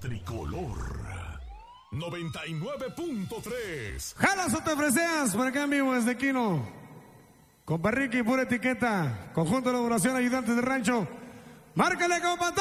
tricolor. 99.3. Jalas o te freseas, por acá en vivo desde Quino. Compa Ricky, pura etiqueta. Conjunto de elaboración, ayudantes de rancho. Márcale, compa.